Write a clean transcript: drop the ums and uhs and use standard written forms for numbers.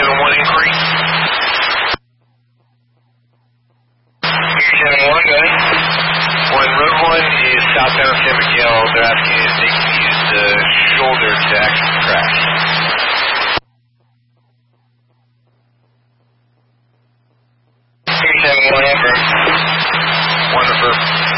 1 inquiry. Here 71, go ahead. When road 1 is southbound San Miguel, they're asking if they can use the shoulder to actually crash. Here 71, affirm. 1 affirm.